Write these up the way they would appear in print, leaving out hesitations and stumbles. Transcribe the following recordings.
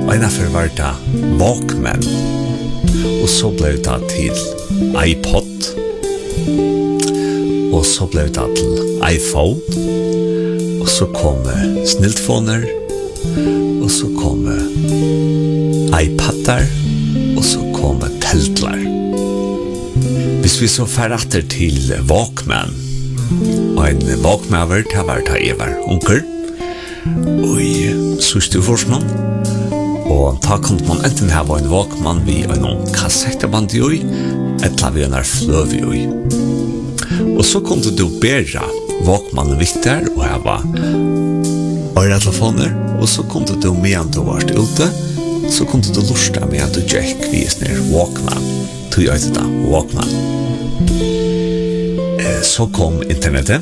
Einafer var det Walkman, og så ble det til iPod, og så ble det til iPhone, og så kom sniltfoner, og så kom iPadar, og så kom teltlar. Hvis vi så ferdatter til Walkman, og en Walkmaver, det var da jeg var onkel, og i sørste forskning, og da kunne man enten ha en Walkman vi en kassetteband i, eller vi en fløv i. Og så kunne du bære Walkmanen vitter, og her var øretelefoner, og så kunne du medan du var ute, så kunne du lusta med at du gikk visner Walkman. Tog jeg til da, Walkman. Så kom internettet.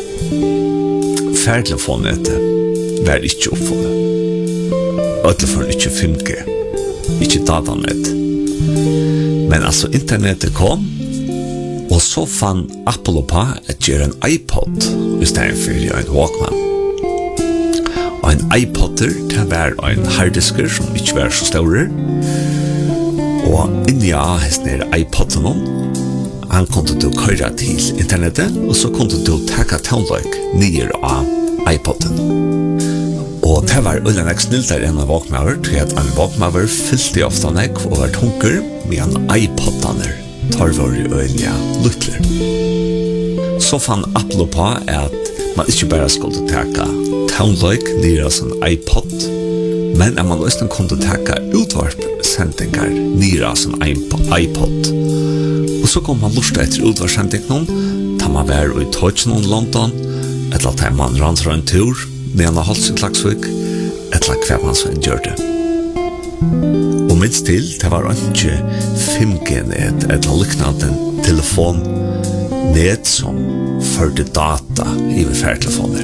Færtelefonet var ikke oppfunnet. Øtelefonen ikke 5G. Ikke datanet. Men altså internettet kom, og så fann Apple på at gjøre en iPod i stedet for en Walkman. Og en iPodder, det var en harddisker som ikke var så større. Og inni av hesten iPodden, han kunne du køyre til internettet, og så kunne du takke townløk nye av iPodden. Og det var øyne sniltere enn en Walkmaver, til at en Walkmaver fylte ofte nek og var tunker, med en iPoddaner tar var i øyne luttler. Så fann Apple på at man ikke bare skulle takke townløk nye av sin iPod, men at man også kunne takke utvarpsendingar nye av sin iPod. Og så kom man lusta etter utvarpsendingen, da man var i Tøtjen i London, eller da man rant fra en tur, med en hals i Klagsvik, eller hva man så enn gjør det. Og minst til, det var ikke 5G-net, eller liknande telefonnet som førte data i færtelefoner.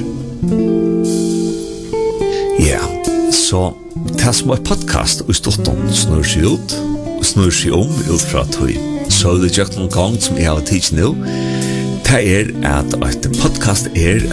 Ja, så det som var podcast og ståtton snur seg ut, og snur seg ut fra tøy. Så det gjør noen gang som jeg har tidsi nå, det at et podcast